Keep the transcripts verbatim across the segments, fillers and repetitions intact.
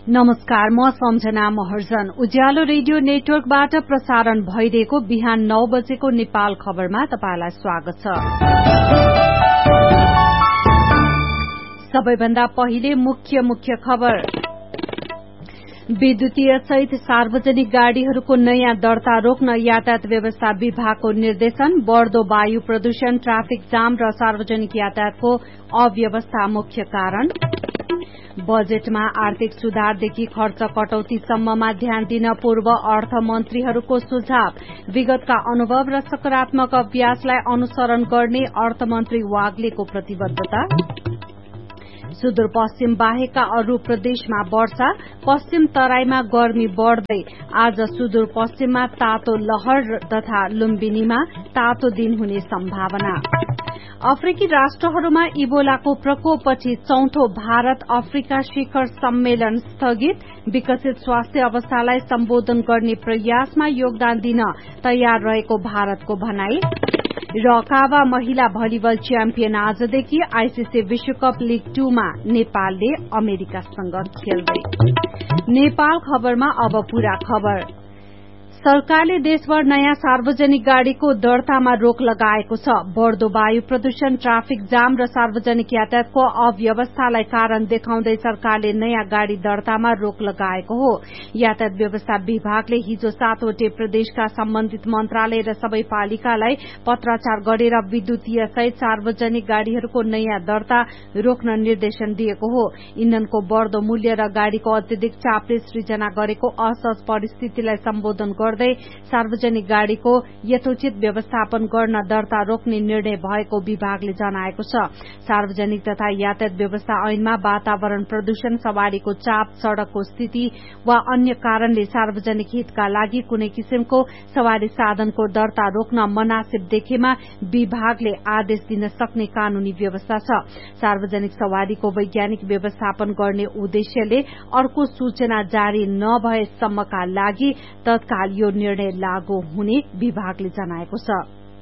नमस्कार, म सम्झना महर्जन। उज्यालो रेडियो नेटवर्कबाट प्रसारण भइरहेको बिहान नौ बजेको नेपाल खबरमा तपाईंलाई स्वागत छ। सबैभन्दा पहिले मुख्य मुख्य खबर। विद्युतीय सहित सार्वजनिक गाड़ीहरूको नयाँ दर्ता रोक्न यातायात व्यवस्था विभागको निर्देशन। बढ़दो वायु प्रदूषण, ट्राफिक जाम र सार्वजनिक यातायातको अव्यवस्था मुख्य कारण। बजेटमा आर्थिक सुधारदेखि खर्च कटौतीसम्ममा ध्यान दिन पूर्व अर्थमन्त्रीहरूको सुझाव। विगतका अनुभव र सकारात्मक अभ्यासलाई अनुसरण गर्ने अर्थमन्त्री वाग्लेको प्रतिबद्धता। सुदूरपश्चिम बाहेकका अरू प्रदेशमा वर्षा, पश्चिम तराईमा गर्मी बढ़दै। आज सुदूरपश्चिममा तातो लहर तथा लुम्बिनीमा तातो दिन हुने सम्भावना। अफ्रिकी राष्ट्रहरूमा इबोलाको प्रकोपपछि चौथो भारत अफ्रिका शिखर सम्मेलन स्थगित। विकसित स्वास्थ्य अवस्थालाई सम्बोधन गर्ने प्रयासमा योगदान दिन तयार रहेको भारतको भनाई। र कावा महिला भलिबल च्याम्पियन आजदेखि आईसीसी विश्वकप लीग टूमा नेपालले अमेरिकासँग खेल्दै। नेपाल खबरमा अब पूरा खबर। सरकारले देशभर नयाँ सार्वजनिक गाड़ीको दर्तामा रोक लगाएको छ। बढ़दो वायु प्रदूषण, ट्राफिक जाम र सार्वजनिक यातायातको अव्यवस्थालाई कारण देखाउँदै सरकारले नयाँ गाड़ी दर्तामा रोक लगाएको हो। यातायात व्यवस्था विभागले हिजो सातवटै प्रदेशका सम्बन्धित मन्त्रालय र सबै पालिकालाई पत्राचार गरेर विद्युतीय सहित सार्वजनिक गाड़ीहरूको नयाँ दर्ता रोक्न निर्देशन दिएको हो। इन्धनको बढ़दो मूल्य र गाड़ीको अत्यधिक चापले सृजना गरेको असहज परिस्थितिलाई सम्बोधन गर्दै सार्वजनिक गाड़ीको यथोचित व्यवस्थापन गर्न दर्ता रोक्ने निर्णय भएको विभागले जनाएको छ। सार्वजनिक तथा यातायात व्यवस्था ऐनमा वातावरण प्रदूषण, सवारीको चाप, सड़कको स्थिति वा अन्य कारणले सार्वजनिक हितका लागि कुनै किसिमको सवारी साधनको दर्ता रोक्न मनासिब देखेमा विभागले आदेश दिन सक्ने कानूनी व्यवस्था छ। सार्वजनिक सवारीको वैज्ञानिक व्यवस्थापन गर्ने उद्देश्यले अर्को सूचना जारी नभएसम्मका लागि तत्काल यो निर्णय लागू हुने विभागले जनाएको छ।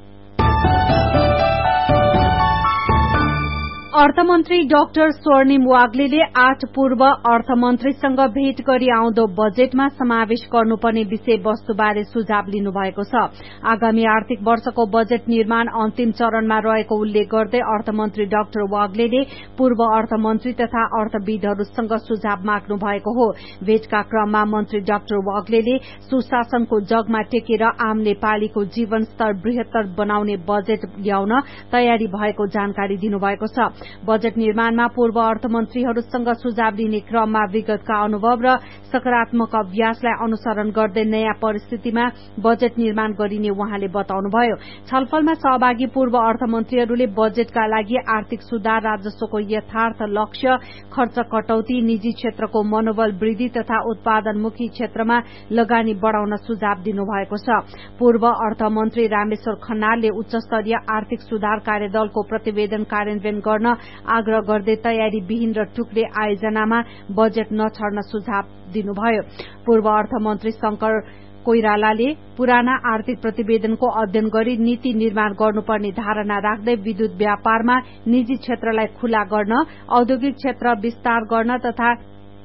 अर्थमन्त्री डाक्टर स्वर्णिम वाग्लेले आठ पूर्व अर्थमन्त्रीसँग भेट गरी आउँदो बजेटमा समावेश गर्नुपर्ने विषयवस्तुबारे सुझाव लिनुभएको छ। आगामी आर्थिक वर्षको बजेट निर्माण अन्तिम चरणमा रहेको उल्लेख गर्दै अर्थमन्त्री डाक्टर वाग्लेले पूर्व अर्थमन्त्री तथा अर्थविदहरूसँग सुझाव माग्नु भएको हो। भेटका क्रममा मन्त्री डाक्टर वाग्लेले सुशासनको जगमा टेकेर आम नेपालीको जीवन स्तर बृहत्तर बनाउने बजेट ल्याउन तयारी भएको जानकारी दिनुभएको छ। बजेट निर्माणमा पूर्व अर्थमन्त्रीहरूसँग सुझाव लिने क्रममा विगतका अनुभव र सकारात्मक अभ्यासलाई अनुसरण गर्दै नयाँ परिस्थितिमा बजेट निर्माण गरिने उहाँले बताउनुभयो। छलफलमा सहभागी पूर्व अर्थमन्त्रीहरूले बजेटका लागि आर्थिक सुधार, राजस्वको यथार्थ लक्ष्य, खर्च कटौती, निजी क्षेत्रको मनोबल वृद्धि तथा उत्पादनमुखी क्षेत्रमा लगानी बढ़ाउन सुझाव दिनुभएको छ। पूर्व अर्थमन्त्री रामेश्वर खनालले उच्चस्तरीय आर्थिक सुधार कार्यदलको प्रतिवेदन कार्यान्वयन गर्न आग्रह गर्दै तयारी विहीन र टुक्रे आयोजनामा बजेट नछड्न सुझाव दिनुभयो। पूर्व अर्थमन्त्री शंकर कोइरालाले पुराना आर्थिक प्रतिवेदनको अध्ययन गरी नीति निर्माण गर्नुपर्ने धारणा राख्दै विद्युत व्यापारमा निजी क्षेत्रलाई खुला गर्न, औद्योगिक क्षेत्र विस्तार गर्न तथा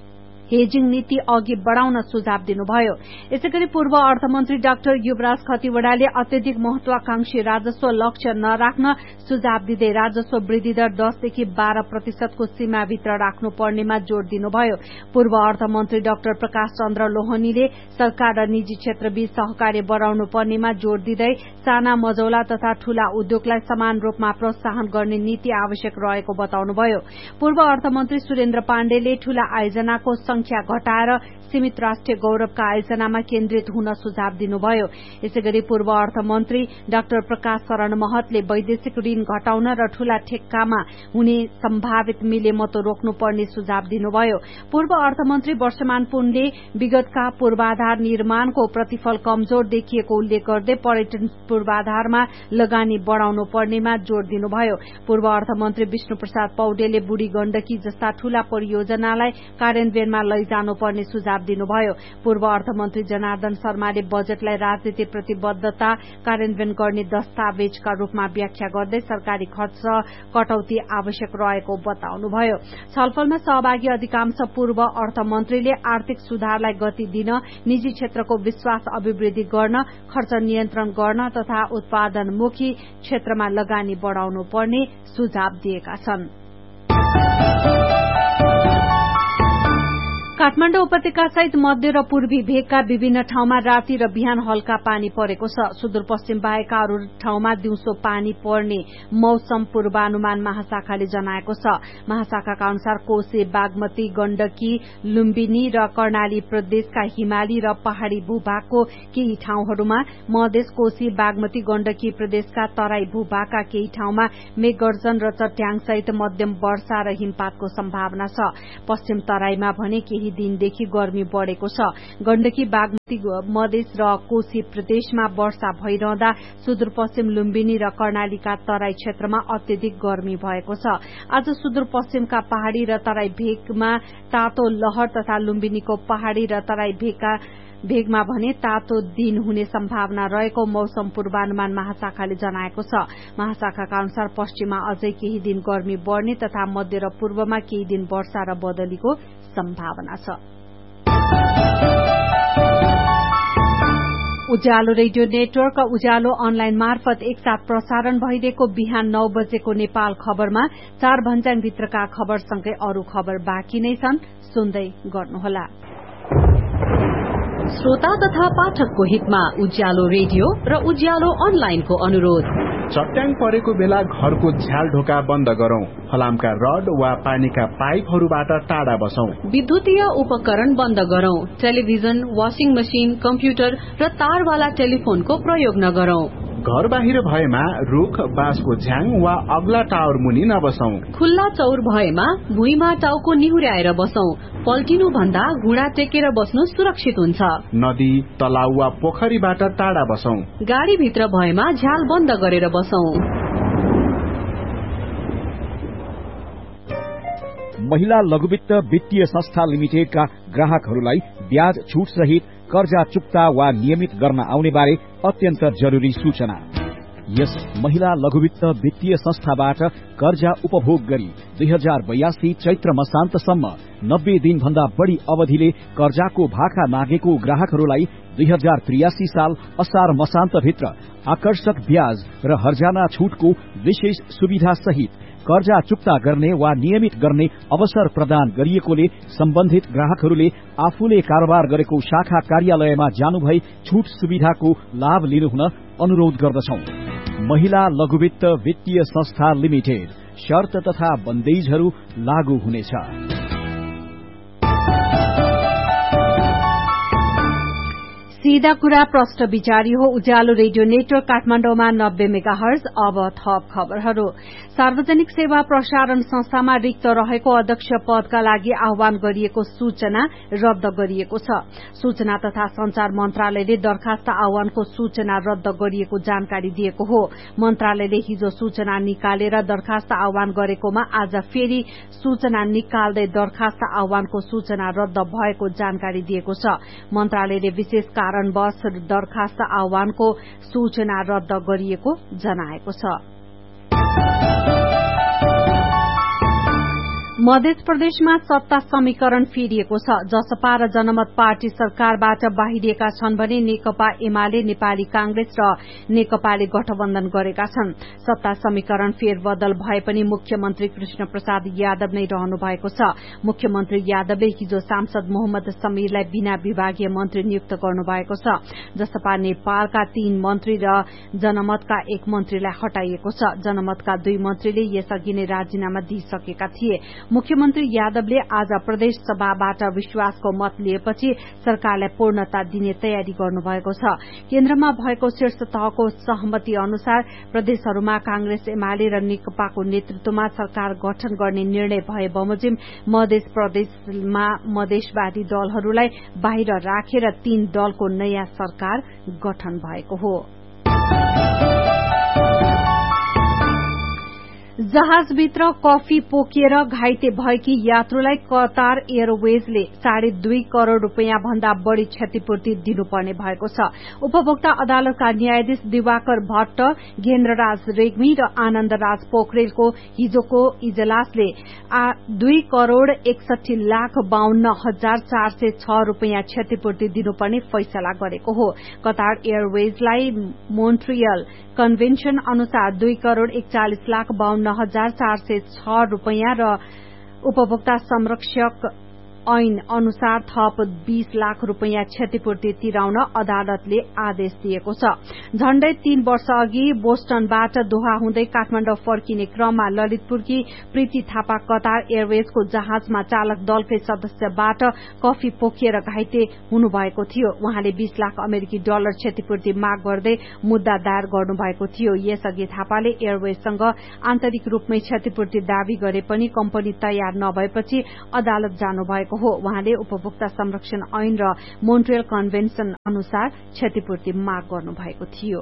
हेजिङ नीति अघि बढ़ाउन सुझाव दिनुभयो। यसैगरी पूर्व अर्थमन्त्री डाक्टर युवराज खतिवड़ाले अत्यधिक महत्वाकांक्षी राजस्व लक्ष्य नराख्न सुझाव दिँदै राजस्व वृद्धि दर दसदेखि बाह्र प्रतिशतको सीमाभित्र राख्नुपर्नेमा जोड़ दिनुभयो। पूर्व अर्थमन्त्री डाक्टर प्रकाश चन्द्र लोहनीले सरकार र निजी क्षेत्रबीच सहकार्य बढ़ाउनु पर्नेमा जोड़ दिँदै साना, मझौला तथा ठूला उद्योगलाई समान रूपमा प्रोत्साहन गर्ने नीति आवश्यक रहेको बताउनुभयो। पूर्व अर्थमन्त्री सुरेन्द्र पाण्डेले ठूला आयोजनाको संख्या घटाएर सीमित राष्ट्रिय गौरवका आयोजनामा केन्द्रित हुन सुझाव दिनुभयो। यसैगरी पूर्व अर्थमन्त्री डाक्टर प्रकाश शरण महतले वैदेशिक ऋण घटाउन र ठूला ठेक्कामा हुने सम्भावित मिलेमतो रोक्नुपर्ने सुझाव दिनुभयो। पूर्व अर्थमन्त्री वर्षमान पुनले विगतका पूर्वाधार निर्माणको प्रतिफल कमजोर देखिएको उल्लेख गर्दै पर्यटन पूर्वाधारमा लगानी बढ़ाउनु पर्नेमा जोड़ दिनुभयो। पूर्व अर्थमन्त्री विष्णु प्रसाद पौडेलले बुढी गण्डकी जस्ता ठूला परियोजनालाई कार्यान्वयनमा लैजानुपर्ने सुझाव दिनुभयो। पूर्व अर्थमन्त्री जनार्दन शर्माले बजेटलाई राजनीतिक प्रतिबद्धता कार्यान्वयन गर्ने दस्तावेजका रूपमा व्याख्या गर्दै सरकारी खर्च कटौती आवश्यक रहेको बताउनुभयो। छलफलमा सहभागी अधिकांश पूर्व अर्थमन्त्रीले आर्थिक सुधारलाई गति दिन, निजी क्षेत्रको विश्वास अभिवृद्धि गर्न, खर्च नियन्त्रण गर्न तथा उत्पादनमुखी क्षेत्रमा लगानी बढ़ाउनु पर्ने सुझाव दिएका छन्। काठमाडौँ उपत्यका सहित मध्य र पूर्वी भेगका विभिन्न ठाउँमा राति र बिहान हल्का पानी परेको छ। सुदूरपश्चिम बाहेकका अरू ठाउँमा दिउँसो पानी पर्ने मौसम पूर्वानुमान महाशाखाले जनाएको छ। महाशाखाका अनुसार कोसे, बागमती, गण्डकी, लुम्बिनी र कर्णाली प्रदेशका हिमाली र पहाड़ी भूभागको केही ठाउँहरूमा, मधेस, कोशी, बागमती, गण्डकी प्रदेशका तराई भूभागका केही ठाउँमा मेघगर्जन र चट्याङसहित मध्यम वर्षा र हिमपातको सम्भावना छ। पश्चिम तराईमा भने केही दिनदेखि गर्मी बढ़ेको छ। गण्डकी, बागमती, मधेस र कोशी प्रदेशमा वर्षा भइरहँदा सुदूरपश्चिम लुम्बिनी र कर्णालीका तराई क्षेत्रमा अत्यधिक गर्मी भएको छ। आज सुदूरपश्चिमका पहाड़ी र तराई भेगमा तातो लहर तथा लुम्बिनीको पहाड़ी र तराई भेगका भेगमा भने तातो दिन हुने सम्भावना रहेको मौसम पूर्वानुमान महाशाखाले जनाएको छ। महाशाखाका अनुसार पश्चिममा अझै केही दिन गर्मी बढ़ने तथा मध्य र पूर्वमा केही दिन वर्षा र बदलीको सम्भावना छ। उज्यालो रेडियो नेटवर्क र उज्यालो अनलाइन मार्फत एकसाथ प्रसारण भइरहेको बिहान नौ बजेको नेपाल खबरमा चार भन्ज्याङभित्रका खबरसँगै अरू खबर बाँकी नै छन्, सुन्दै गर्नुहोला। श्रोता तथा पाठकको हितमा उज्यालो रेडियो र उज्यालो अनलाइनको अनुरोध। चट्याङ परेको बेला घरको झ्याल ढोका बन्द गरौं। फलामका रड वा पानीका पाइपहरूबाट टाढा बसौं। विद्युतीय उपकरण बन्द गरौं। टेलिभिजन, वाशिङ मशिन, कम्प्युटर र तारवाला टेलिफोनको प्रयोग नगरौं। घर बाहिर भएमा रुख, बाँसको झ्याङ वा अग्ला टावर मुनि नबसौं। खुल्ला चौर भएमा भुइँमा टाउको निहुर्याएर बसौं। पल्टिनु भन्दा घुँडा टेकेर बस्नु सुरक्षित हुन्छ। नदी, तलाउ वा पोखरीबाट टाढा बसौं। गाडी भित्र भएमा झ्याल बन्द गरेर बसौं। महिला लघुवित्त वित्तीय संस्था लिमिटेडका ग्राहकहरूलाई ब्याज छुट सहित कर्जा चुक्ता वा नियमित गर्न आउने बारे अत्यन्त जरुरी सूचना। यस महिला लघुवित्त वित्तीय संस्थाबाट कर्जा उपभोग गरी दुई हजार बयासी चैत्र मसान्तसम्म नब्बे दिन भन्दा बढ़ी अवधिले कर्जाको भाका मागेको ग्राहकहरूलाई दुई हजार त्रियासी साल असार मसान्तभित्र आकर्षक ब्याज र हर्जाना छुटको विशेष सुविधा सहित कर्जा चुक्ता गर्ने वा नियमित गर्ने अवसर प्रदान गरिएकोले सम्बन्धित ग्राहकहरूले आफूले कारोबार गरेको शाखा कार्यालयमा जानुभई छुट सुविधाको लाभ लिनुहुन अनुरोध गर्दछौं। महिला लघुवित्त वित्तीय संस्था लिमिटेड। शर्त तथा बन्देजहरू लागू हुनेछ। सीधा कुरा प्रश्न विचारी हो। उज्यालो रेडियो नेटवर्क काठमाडौँमा नब्बे मेगा हर्ज। अब थप खबरहरू। सार्वजनिक सेवा प्रसारण संस्थामा रिक्त रहेको अध्यक्ष पदका लागि आह्वान गरिएको सूचना रद्द गरिएको छ। सूचना तथा संचार मन्त्रालयले दरखास्त आह्वानको सूचना रद्द गरिएको जानकारी दिएको हो। मन्त्रालयले हिजो सूचना निकालेर दरखास्त आह्वान गरेकोमा आज फेरि सूचना निकाल्दै दरखास्त आह्वानको सूचना रद्द भएको जानकारी दिएको छ। मन्त्रालयले विशेष कारणवश दरखास्त आह्वानको सूचना रद्द गरिएको जनाएको छ। मध्य प्रदेशमा सत्ता समीकरण फेरिएको छ। जसपा र जनमत पार्टी सरकारबाट बाहिरिएका छन् भने नेकपा एमाले, नेपाली कांग्रेस र नेकपाले गठबन्धन गरेका छन्। सत्ता समीकरण फेरबदल भए पनि मुख्यमन्त्री कृष्ण प्रसाद यादव नै रहनु भएको छ। मुख्यमन्त्री यादवले हिजो सांसद मोहम्मद समीरलाई बिना विभागीय मन्त्री नियुक्त गर्नुभएको छ। जसपा नेपालका तीन मन्त्री र जनमतका एक मन्त्रीलाई हटाइएको छ। जनमतका दुई मन्त्रीले यसअघि नै राजीनामा दिइसकेका थिए। मुख्यमन्त्री यादवले आज प्रदेश सभाबाट विश्वासको मत लिएपछि सरकारलाई पूर्णता दिने तयारी गर्नुभएको छ। केन्द्रमा भएको शीर्ष तहको सहमति अनुसार प्रदेशहरूमा कांग्रेस, एमाले र नेकपाको नेतृत्वमा सरकार गठन गर्ने निर्णय भए बमोजिम मध्य प्रदेशमा मधेशवादी दलहरूलाई बाहिर राखेर तीन दलको नयाँ सरकार गठन भएको हो। जहाजभित्र कफी पोकिएर घाइते भएकी यात्रुलाई कतार एयरवेजले साढे दुई करोड़ रूपियाँ भन्दा बढ़ी क्षतिपूर्ति दिनुपर्ने भएको छ। उपभोक्ता अदालतका न्यायाधीश दिवाकर भट्ट, घेन्द्रराज रेग्मी र आनन्दराज पोखरेलको हिजोको इजलासले दुई करोड़ एकसठी लाख बाहन्न हजार चार सय छ रूपियाँ क्षतिपूर्ति दिनुपर्ने फैसला गरेको हो। कतार एयरवेजलाई मोन्ट्रियल कन्भेन्शन अनुसार दुई करोड़ एकचालिस लाख बाहन्न हजार चार सय छ रूपियाँ र उपभोक्ता संरक्षक ऐन अनुसार थप बीस लाख रूपियाँ क्षतिपूर्ति तिराउन अदालतले आदेश दिएको छ। झण्डै तीन वर्ष अघि बोस्टनबाट दोहा हुँदै काठमाडौँ फर्किने क्रममा ललितपुरकी प्रीति थापा कतार एयरवेजको जहाजमा चालक दलकै सदस्यबाट कफी पोखिएर घाइते हुनुभएको थियो। उहाँले बीस लाख अमेरिकी डलर क्षतिपूर्ति माग गर्दै मुद्दा दायर गर्नुभएको थियो। यसअघि थापाले एयरवेजसँग आन्तरिक रूपमै क्षतिपूर्ति दावी गरे पनि कम्पनी तयार नभएपछि अदालत जानुभएको हो। उहाँले उपभोक्ता संरक्षण ऐन र मोन्ट्रियल कन्भेन्शन अनुसार क्षतिपूर्ति माग गर्नुभएको थियो।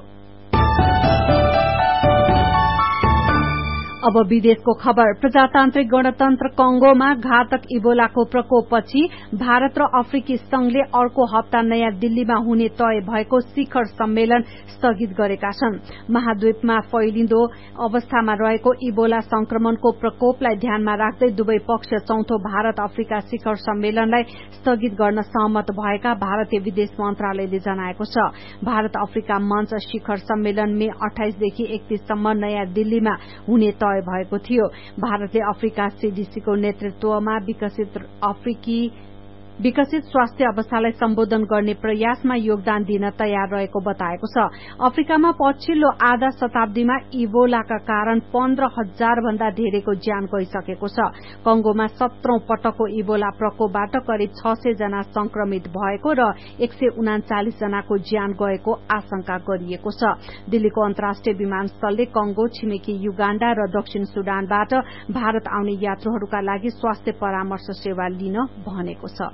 अब विदेशको खबर। प्रजातान्त्रिक गणतन्त्र कंगोमा घातक इबोलाको प्रकोपपछि भारत र अफ्रिकी संघले अर्को हप्ता नयाँ दिल्लीमा हुने तय भएको शिखर सम्मेलन स्थगित गरेका छन्। महाद्वीपमा फैलिँदो अवस्थामा रहेको इबोला संक्रमणको प्रकोपलाई ध्यानमा राख्दै दुवै पक्ष चौथो भारत अफ्रिका शिखर सम्मेलनलाई स्थगित गर्न सहमत भएका भारतीय विदेश मन्त्रालयले जनाएको छ। भारत अफ्रिका मञ्च शिखर सम्मेलन मे अठाइसदेखि एकतीससम्म नयाँ दिल्लीमा हुने तय भएको थियो। भारतले अफ्रिका सीडीसीको नेतृत्वमा विकसित अफ्रिकी विकसित स्वास्थ्य अवस्थालाई सम्बोधन गर्ने प्रयासमा योगदान दिन तयार रहेको बताएको छ। अफ्रिकामा पछिल्लो आधा शताब्दीमा इबोलाका कारण पन्ध्र हजार भन्दा धेरैको ज्यान गइसकेको छ। कंगोमा सत्रौं पटकको इबोला प्रकोपबाट करिब छ सय जना संक्रमित भएको र एक सय उनाचालिस जनाको ज्यान गएको आशंका गरिएको छ। दिल्लीको अन्तर्राष्ट्रिय विमानस्थलले कंगो, छिमेकी युगाण्डा र दक्षिण सुडानबाट भारत आउने यात्रुहरूका लागि स्वास्थ्य परामर्श सेवा लिन भनेको छ।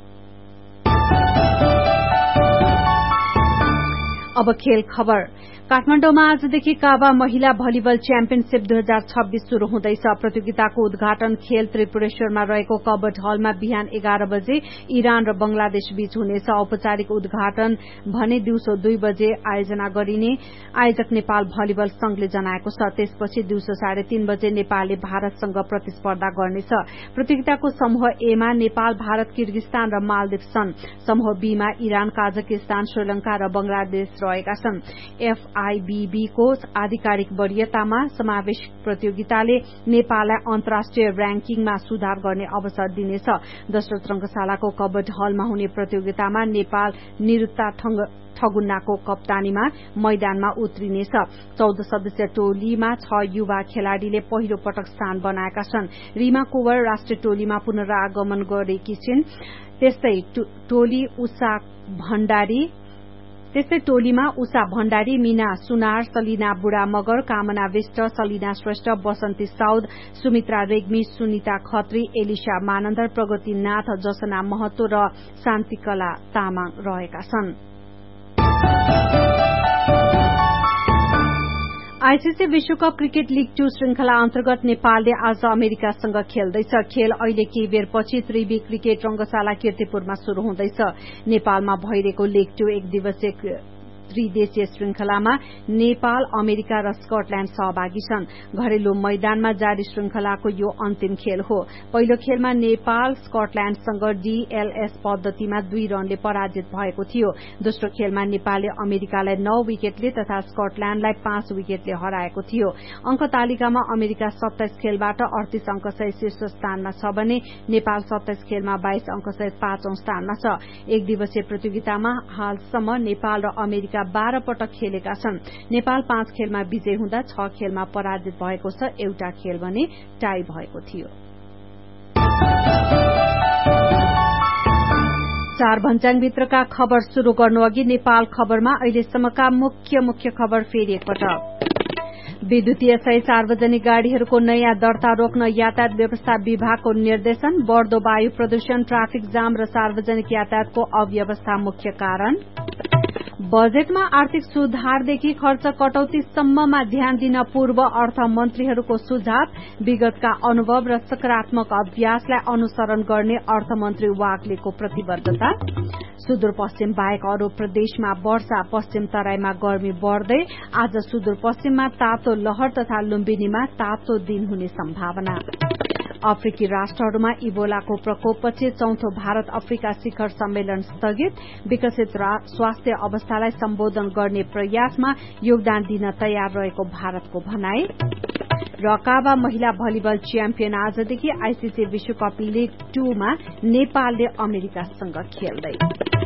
अब खेल खबर। काठमाडौँमा आजदेखि काबा महिला भलिबल च्याम्पियनशीप दुई हजार छब्बीस शुरू हुँदैछ। प्रतियोगिताको उद्घाटन खेल त्रिपुरेश्वरमा रहेको कबड हलमा बिहान एघार बजे इरान र बंगलादेश बीच हुनेछ। औपचारिक उद्घाटन भने दिउँसो दुई बजे आयोजना गरिने आयोजक नेपाल भलिबल संघले जनाएको छ। त्यसपछि दिउँसो साढे तीन बजे नेपालले भारतसँग प्रतिस्पर्धा गर्नेछ। प्रतियोगिताको समूह ए मा नेपाल, भारत, किर्गिस्तान र मालदिव छन्। समूह बी मा इरान, काजाकिस्तान, श्रीलंका र बंगलादेश रहेका छन्। एफआईबीबी को आधिकारिक वरियतामा समावेश प्रतियोगिताले नेपाललाई अन्तर्राष्ट्रिय र्याङ्किङमा सुधार गर्ने अवसर दिनेछ। दशरथ रंगशालाको कबड हलमा हुने प्रतियोगितामा नेपाल निरुता ठगुन्नाको कप्तानीमा मैदानमा उत्रिनेछ। चौध सदस्यीय टोलीमा छ युवा खेलाड़ीले पहिलो पटक स्थान बनाएका छन्। रीमा कुवर राष्ट्रिय टोलीमा पुनरागमन गरेकी छिन्। त्यस्तै टोली उषा भण्डारी त्यस्तै टोलीमा उषा भण्डारी, मीना सुनार, सलिना बुढा मगर, कामना विष्ट, सलिना श्रेष्ठ, बसन्ती साउद, सुमित्रा रेग्मी, सुनिता खत्री, एलिसा मानन्दर, प्रगति नाथ, जसना महतो र शान्तिकला तामाङ रहेका छन्। आईसीसी विश्वकप क्रिकेट लीग टू श्रृंखला अन्तर्गत नेपालले आज अमेरिकासँग खेल्दैछ। खेल अहिले केही बेरपछि त्रिवी क्रिकेट रंगशाला कीर्तिपुरमा शुरू हुँदैछ। नेपालमा भइरहेको लीग टू एक दिवसीय त्रिदेशीय श्रृंखलामा नेपाल, अमेरिका र स्कटल्याण्ड सहभागी छन्। घरेलु मैदानमा जारी श्रृंखलाको यो अन्तिम खेल हो। पहिलो खेलमा नेपाल स्कटल्याण्डसँग डीएलएस पद्धतिमा दुई रनले पराजित भएको थियो। दोस्रो खेलमा नेपालले अमेरिकालाई नौ विकेटले तथा स्कटल्याण्डलाई पाँच विकेटले हराएको थियो। अंक तालिकामा अमेरिका सत्ताइस खेलबाट अडतीस अंक सहित शीर्ष स्थानमा छ भने नेपाल सत्ताइस खेलमा बाइस अंक सहित पाँचौं स्थानमा छ। एक दिवसीय प्रतियोगितामा हालसम्म नेपाल र अमेरिका बाह्र पटक खेलेका छन्। नेपाल पाँच खेलमा विजयी हुँदा छ खेलमा पराजित भएको छ। एउटा खेल भने टाई भएको थियो। चार भन्ज्याङभित्रका खबर शुरू गर्नु अघि नेपाल खबरमा अहिलेसम्मका मुख्य मुख्य खबर फेरि एकपटक। विद्युतीय सहित सार्वजनिक गाड़ीहरूको नयाँ दर्ता रोक्न यातायात व्यवस्था विभागको निर्देशन। बढ़दो वायु प्रदूषण, ट्राफिक जाम र सार्वजनिक यातायातको अव्यवस्था मुख्य कारण। बजेटमा आर्थिक सुधारदेखि खर्च कटौतीसम्ममा ध्यान दिन पूर्व अर्थमन्त्रीहरूको सुझाव विगतका अनुभव र सकारात्मक अभ्यासलाई अनुसरण गर्ने अर्थमन्त्री वाग्लेको प्रतिबद्धता सुदूरपश्चिम बाहेक अरू प्रदेशमा वर्षा पश्चिम तराईमा गर्मी बढ़दै आज सुदूरपश्चिममा तातो लहर तथा लुम्बिनीमा तातो दिन हुने सम्भावना अफ्रिकी राष्ट्रहरूमा इबोलाको प्रकोपपछि चौथो भारत अफ्रिका शिखर सम्मेलन स्थगित विकसित स्वास्थ्य अवस्थालाई सम्बोधन गर्ने प्रयासमा योगदान दिन तयार रहेको भारतको भनाई र काबा महिला भलिबल च्याम्पियन आजदेखि आईसीसी विश्वकप लीग टूमा नेपालले अमेरिकासँग खेल्दै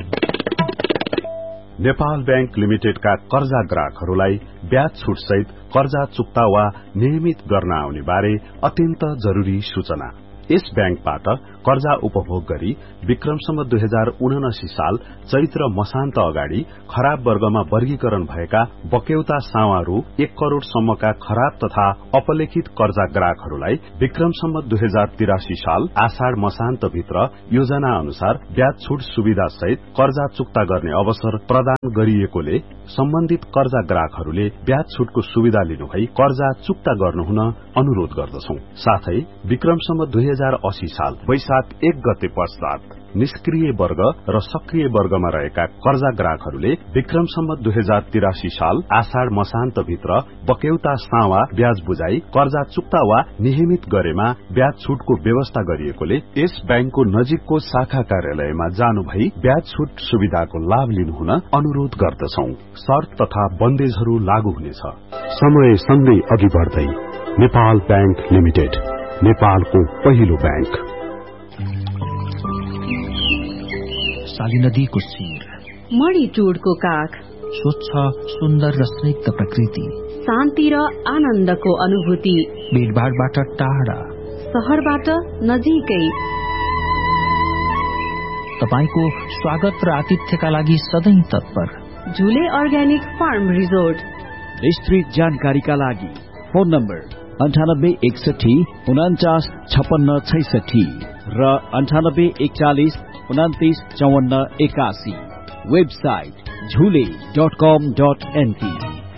नेपाल बैंक लिमिटेडका कर्जा ग्राहकहरूलाई ब्याज छूट सहित कर्जा चुक्ता वा नियमित गर्न आउने बारे अत्यन्त जरूरी सूचना यस बैंकबाट कर्जा उपभोग गरी विक्रमसम्म दुई हजार उनासी साल चैत्र मसान्त अगाडि खराब वर्गमा वर्गीकरण भएका बक्यौता सावा रु एक करोड़ सम्मका खराब तथा अपलेखित कर्जा ग्राहकहरूलाई विक्रमसम्म दुई हजार तिरासी साल आषाढ़ मसान्त भित्र योजना अनुसार ब्याज छूट सुविधा सहित कर्जा चुक्ता गर्ने अवसर प्रदान गरिएकोले सम्बन्धित कर्जा ग्राहकहरूले ब्याज छूटको सुविधा लिनुभई कर्जा चुक्ता गर्नुहुन अनुरोध गर्दछौं साथै विक्रमसम्म दुई हजार अस्सी साल वैशाख एक गते पश्चात निष्क्रिय वर्ग र सक्रिय वर्गमा रहेका कर्जा ग्राहकहरूले विक्रमसम्म दुई हजार तिरासी साल आषाढ़ मसान्त भित्र बक्यौता सावा ब्याज बुझाई कर्जा चुक्ता वा नियमित गरेमा ब्याज छूटको व्यवस्था गरिएकोले यस बैंकको नजिकको शाखा कार्यालयमा जानु भई ब्याज छूट सुविधाको लाभ लिनुहुन अनुरोध गर्दछौं शर्त तथा बन्देजहरू लागू हुनेछ समय सँगै अघि बढ्दै नेपाल बैंक लिमिटेड नेपालको पहिलो बैंक साली नदीको शिर मणिटुडको काख स्वच्छ सुन्दर र स्निग्ध प्रकृति शान्ति र आनन्दको अनुभूति भीडभाडबाट टाढा शहरबाट नजिकै तपाईको स्वागत र आतिथ्यका लागि सधैं तत्पर झुले अर्ग्यानिक फार्म रिजोर्ट विस्तृत जानकारीका लागि फोन नम्बर अन्ठानब्बे एकसठी उनाचास छपन्न छैसठी र अन्ठानब्बे एकचालिस उनातिस चौवन्न एकासी वेबसाइट झुले डट कम डट एनपी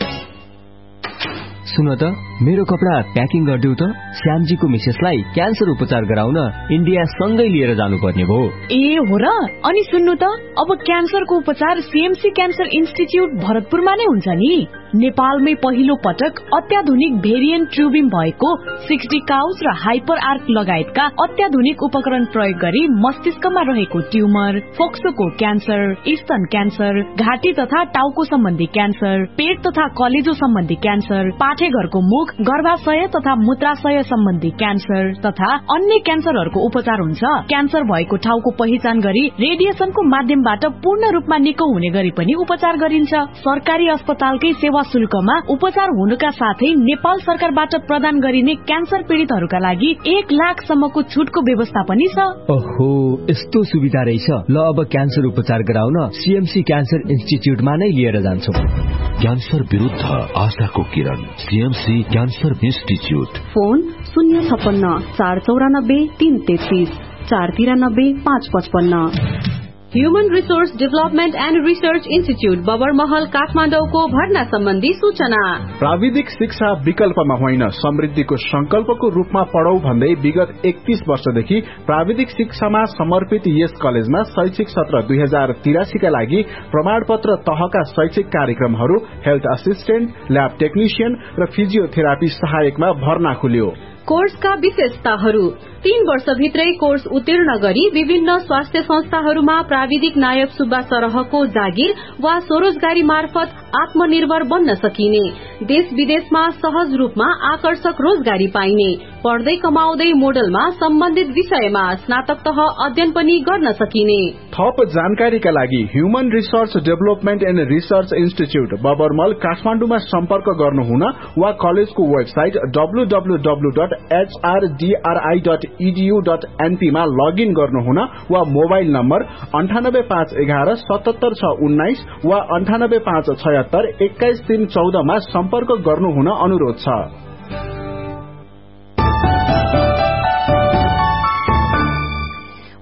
सुन त मेरो कपडा प्याकिङ गरिदेऊ त श्यामजीको मिसेसलाई क्यान्सर उपचार गराउन इन्डिया सँगै लिएर जानुपर्ने भो ए हो र अनि सुन्नु त अब क्यान्सरको उपचार सीएमसी क्यान्सर इन्स्टिच्युट भरतपुरमा नै हुन्छ नि नेपालमै पहिलो पटक अत्याधुनिक भेरिएन्ट ट्रुबिम भएको सिक्सटी काउस र हाइपर आर्क लगायतका अत्याधुनिक उपकरण प्रयोग गरी मस्तिष्कमा रहेको ट्युमर फोक्सोको क्यान्सर स्तन क्यान्सर घाँटी तथा टाउको सम्बन्धी क्यान्सर पेट तथा कलेजो सम्बन्धी क्यान्सर पाठेघरको मुख गर्भाशय तथा मूत्राशय सम्बन्धी क्यान्सर तथा अन्य क्यान्सरहरूको उपचार हुन्छ क्यान्सर भएको ठाउँको पहिचान गरी रेडिएसनको माध्यमबाट पूर्ण रूपमा निको हुने गरी पनि उपचार गरिन्छ सरकारी अस्पतालकै सेवा शुल्कमा उपचार हुनुका साथै नेपाल सरकारबाट प्रदान गरिने क्यान्सर पीड़ितहरूका लागि एक लाख सम्मको छुटको व्यवस्था पनि छ ओहो यस्तो सुविधा रहेछ ल अब क्यान्सर उपचार गराउन सीएमसी क्यान्सर इन्स्टिच्युटमा नै लिएर जान्छौं क्यान्सर विरुद्ध आशाको किरण सीएमसी क्यान्सर इन्स्टिच्युट फोन शून्य छपन्न चार चौरानब्बे तीन तेत्तीस चार तिरानब्बे पाँच पचपन्न human resource development and research institute Babarmahal काठमाडौँको भर्ना सम्बन्धी सूचना प्राविधिक शिक्षा विकल्पमा होइन समृद्धिको संकल्पको रूपमा पढौ भन्दै विगत एकतीस वर्षदेखि प्राविधिक शिक्षामा समर्पित यस कलेजमा शैक्षिक सत्र दुई हजार तिरासी का लागि प्रमाणपत्र तहका शैक्षिक कार्यक्रमहरू हेल्थ असिस्टेन्ट ल्याब टेक्निशियन र फिजियोथेरापी सहायकमा भर्ना खुल्यो कोर्सका विशेषताहरू तीन वर्षभित्रै कोर्स उत्तीर्ण गरी विभिन्न स्वास्थ्य संस्थाहरूमा प्राविधिक नायक सुब्बा सरहको जागिर वा स्वरोजगारी मार्फत आत्मनिर्भर बन्न सकिने देश विदेशमा सहज रूपमा आकर्षक रोजगारी पाइने पढ्दै कमाउँदै मोडलमा सम्बन्धित विषयमा स्नातक तह अध्ययन पनि गर्न सकिने थप जानकारीका लागि human resource development and research institute बबरमल काठमाडौँमा सम्पर्क गर्नुहुन वा कलेजको website W W W dot एचआरडीआरआई dot edu dot NP मा लगइन गर्नुहुन वा मोबाइल नम्बर अन्ठानब्बे पाँच एघार सतहत्तर छ उन्नाइस वा अन्ठानब्बे पाँच छयत्तर एक्काइस तीन चौध मा सम्पर्क गर्नुहुन अनुरोध छ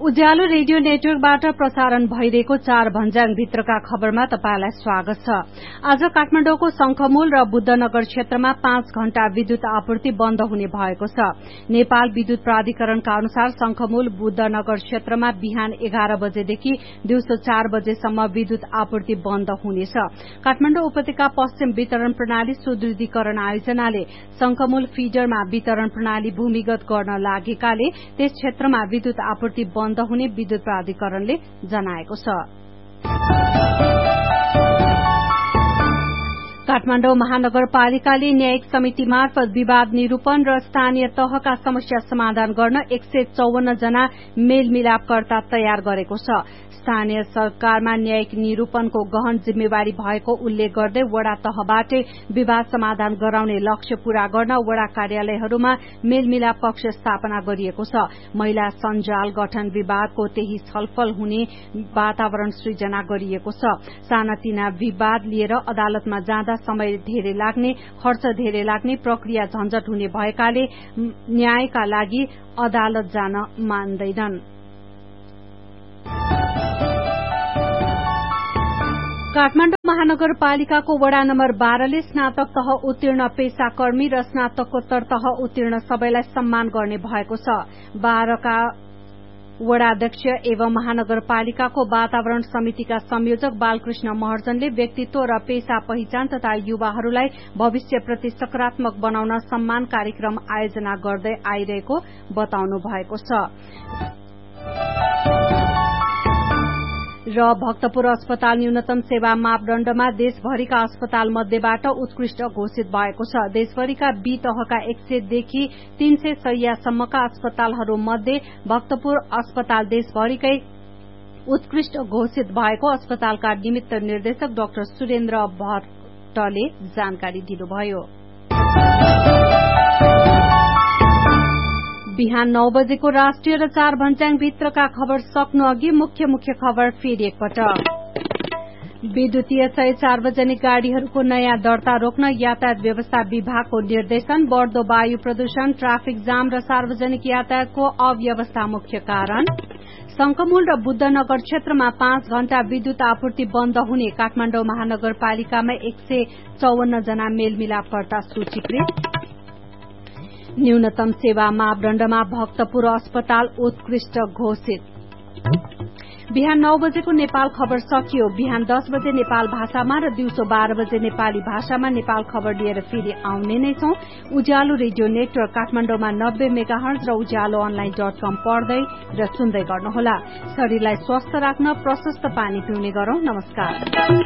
उज्यालो रेडियो नेटवर्कबाट प्रसारण भइरहेको चार भन्ज्याङ भित्रका खबरमा तपाईंलाई स्वागत छ। आज काठमाडौँको शंखमूल र बुद्धनगर क्षेत्रमा पाँच घण्टा विद्युत आपूर्ति बन्द हुने भएको छ। नेपाल विद्युत प्राधिकरणका अनुसार शंखमूल बुद्धनगर क्षेत्रमा बिहान एघार बजेदेखि दिउँसो चार बजेसम्म विद्युत आपूर्ति बन्द हुनेछ। काठमाडौँ उपत्यका पश्चिम वितरण प्रणाली सुदृढीकरण आयोजनाले शंखमूल फिडरमा वितरण प्रणाली भूमिगत गर्न लागेकाले त्यस क्षेत्रमा विद्युत आपूर्ति बन्द हुने विद्युत प्राधिकरणले जनाएको छ। काठमाडौँ महानगरपालिकाले न्यायिक समिति मार्फत विवाद निरूपण र स्थानीय तहका समस्या समाधान गर्न एक सय चौवन्न जना मेलमिलापकर्ता तयार गरेको छ। स्थानीय सरकारमा न्यायिक निरूपणको गहन जिम्मेवारी भएको उल्लेख गर्दै वडा तहबाटै विवाद समाधान गराउने लक्ष्य पूरा गर्न वडा कार्यालयहरूमा मेलमिलाप कक्ष स्थापना गरिएको छ। महिला सञ्जाल गठन विवादको त्यही छलफल हुने वातावरण सृजना गरिएको छ। सानातिना विवाद लिएर अदालतमा जाँदा समय धेरै लाग्ने, खर्च धेरै लाग्ने, प्रक्रिया झन्झट हुने भएकाले न्यायका लागि अदालत जान मान्दैनन्। काठमाडौँ महानगरपालिकाको वडा नम्बर बाह्रले स्नातक तह उत्तीर्ण पेशाकर्मी र स्नातकोत्तर तह उत्तीर्ण सबैलाई सम्मान गर्ने भएको छ। बाह्रका वडाध्यक्ष एवं महानगरपालिकाको वातावरण समितिका संयोजक बालकृष्ण महर्जनले व्यक्तित्व र पेशा पहिचान तथा युवाहरूलाई भविष्यप्रति सकारात्मक बनाउन सम्मान कार्यक्रम आयोजना गर्दै आइरहेको बताउनु भएको छ। र भक्तपुर अस्पताल न्यूनतम सेवा मापदण्डमा देशभरिका अस्पताल मध्येबाट उत्कृष्ट घोषित भएको छ। देशभरिका बी तहका एक सय देखि तीन सय शैय्यासम्मका अस्पतालहरू मध्ये भक्तपुर अस्पताल देशभरिकै उत्कृष्ट घोषित भएको अस्पतालका निमित्त निर्देशक डाक्टर सुरेन्द्र भट्टले जानकारी दिनुभयो। बिहान नौ बजेको राष्ट्रिय र चार भन्ज्याङ भित्रका खबर सक्नु अघि मुख्य मुख्य खबर फेरि एकपटक। विद्युतीय सय सार्वजनिक गाड़ीहरूको नयाँ दर्ता रोक्न यातायात व्यवस्था विभागको निर्देशन। बढ़दो वायु प्रदूषण, ट्राफिक जाम र सार्वजनिक यातायातको अव्यवस्था मुख्य कारण। शंखमूल र बुद्धनगर क्षेत्रमा पाँच घण्टा विद्युत आपूर्ति बन्द हुने। काठमाडौँ महानगरपालिकामा एक सय चौवन्न जना मेलमिलापकर्ता सूचीकृत। न्यूनतम सेवा मापदण्डमा भक्तपुर अस्पताल उत्कृष्ट घोषित। बिहान नौ बजेको नेपाल खबर सकियो। बिहान दस बजे नेपाल भाषामा र दिउँसो बाह्र बजे नेपाली भाषामा नेपाल खबर लिएर फेरि आउने नै छौं। उज्यालो रेडियो नेटवर्क काठमाडौँमा नब्बे मेगाहर्ज र उज्यालो अनलाइन डट कम पढ्दै र सुन्दै गर्नुहोला। शरीरलाई स्वस्थ राख्न प्रशस्त पानी पिउने गरौं। नमस्कार।